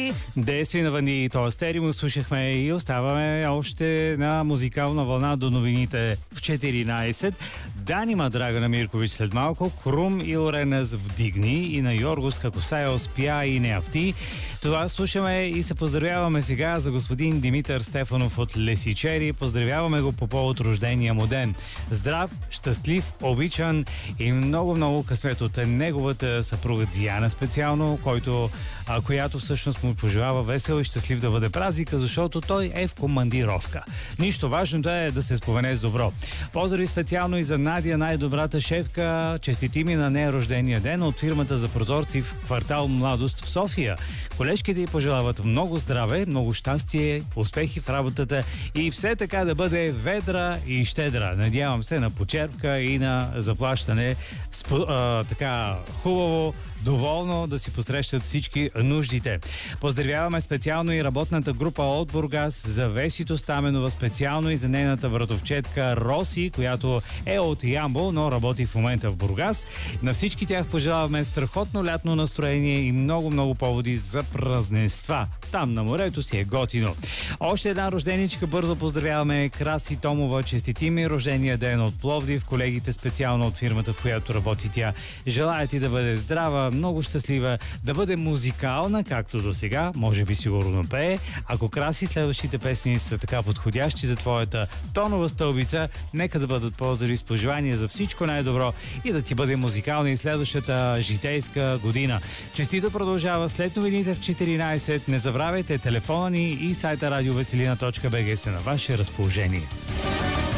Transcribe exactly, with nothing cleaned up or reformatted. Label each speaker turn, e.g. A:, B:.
A: И действие на Ванди това стерео слушахме и оставаме още на музикална вълна до новините в четиринайсет. Данима Драгана Миркович след малко, Крум и Лоренас вдигни и на Йоргос Какосая успя и не авти. Това слушаме и се поздравяваме сега за господин Димитър Стефанов от Лесичери. Поздравяваме го по повод рождения му ден. Здрав, щастлив, обичан и много-много късмет от неговата съпруга Диана специално, който, а, която всъщност му пожелава весел и щастлив да бъде празника, защото той е в командировка. Нищо важното е да се спомене с добро. Поздрави специално и за Надя, най-добрата шефка. Честити ми на нея рождения ден от фирмата за прозорци в квартал Младост в София. Колежките й пожелават много здраве, много щастие, успехи в работата и все така да бъде ведра и щедра. Надявам се на почерпка и на заплащане спо, а, така хубаво, доволно да си посрещат всички нуждите. Поздравяваме специално и работната група от Бургас за Весито Стаменова, специално и за нейната братовчетка Роси, която е от Ямбол, но работи в момента в Бургас. На всички тях пожелаваме страхотно лятно настроение и много-много поводи за празненства. Там на морето си е готино. Още една рожденичка бързо поздравяваме Краси Томова. Честити ми рождения ден от Пловдив. Колегите специално от фирмата, в която работи тя, желаят и да бъде здрава, много щастлива, да бъде музикална, както до сега, може би сигурно пее. Ако Краси, следващите песни са така подходящи за твоята тонова стълбица, нека да бъдат поздрави с пожелания за всичко най-добро и да ти бъде музикална и следващата житейска година. Честито продължава след новините в четиринайсет. Не забравяйте, телефона ни и сайта радиовеселина точка бг са на ваше разположение.